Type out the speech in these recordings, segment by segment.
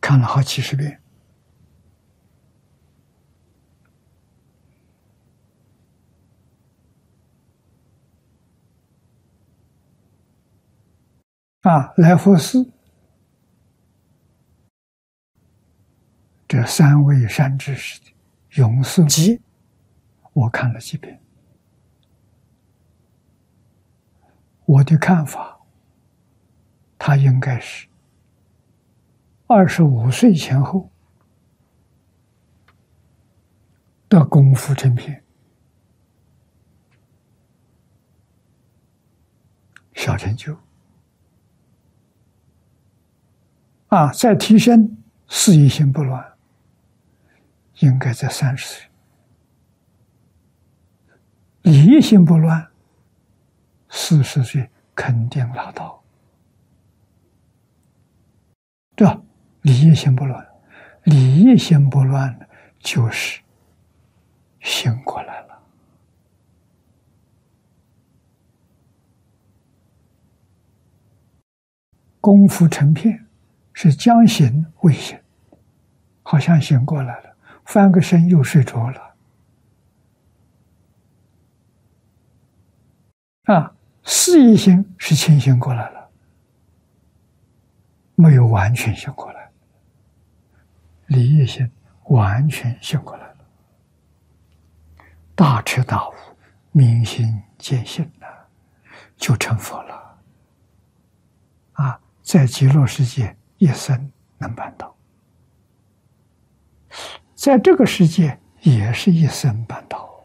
看了好几十遍。来佛寺这三位善知识的永颂集，我看了几遍。我的看法，他应该是25岁前后的功夫成片，小成就。再提升事业心不乱，应该在30岁；理业心不乱，40岁肯定拿到。这理业心不乱，理业心不乱就是醒过来了。功夫成片是将醒未醒，好像醒过来了，翻个身又睡着了。事业心是清醒过来了，没有完全醒过来。理业心完全醒过来了，大彻大悟，明心见性了，就成佛了。在极乐世界一生能办到，在这个世界也是一生办到。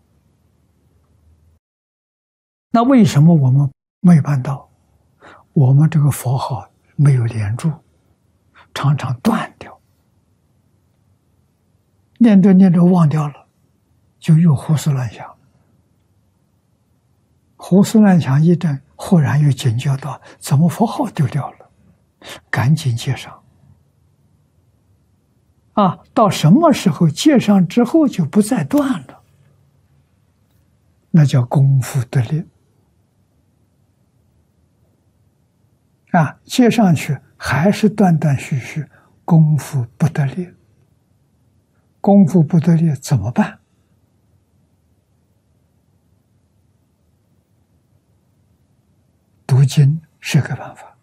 那为什么我们没有办到？我们这个佛号没有连住，常常断掉，念着念着忘掉了，就又胡思乱想。胡思乱想一阵，忽然又警觉到，怎么佛号丢掉了？赶紧接上。到什么时候接上之后就不再断了？那叫功夫得力。接上去还是断断续续，功夫不得力。功夫不得力怎么办？读经是个办法，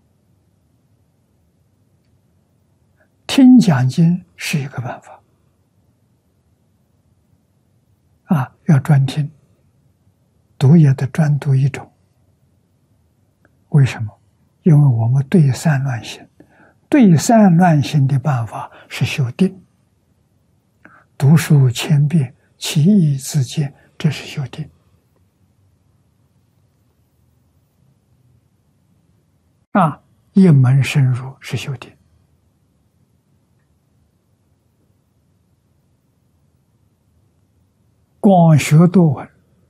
听讲经是一个办法。要专听，读也得专读一种。为什么？因为我们对散乱心，对散乱心的办法是修定。读书千遍，其义自见，这是修定。一门深入是修定。广学多闻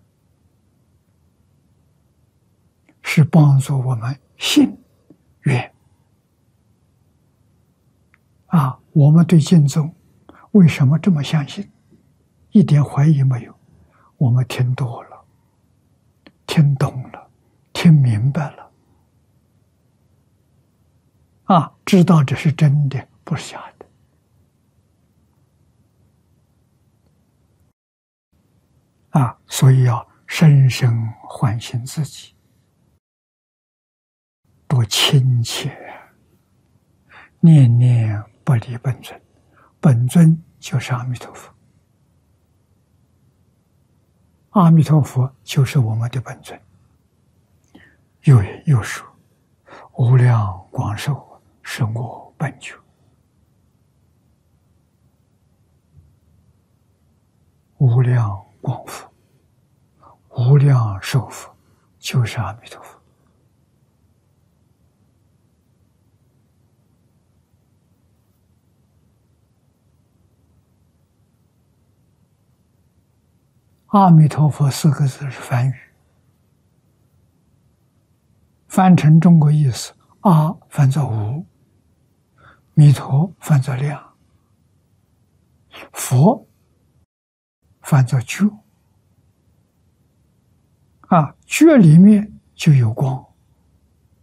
是帮助我们信愿。我们对经宗为什么这么相信？一点怀疑没有。我们听多了，听懂了，听明白了。知道这是真的，不是假的。所以要深深唤醒自己，多亲切，念念不离本尊。本尊就是阿弥陀佛，阿弥陀佛就是我们的本尊。又说无量广寿是我本觉，无量广福，无量寿佛就是阿弥陀佛。阿弥陀佛4个字是梵语，翻成中国意思，阿翻作无，弥陀翻作量，佛翻作觉。觉里面就有光，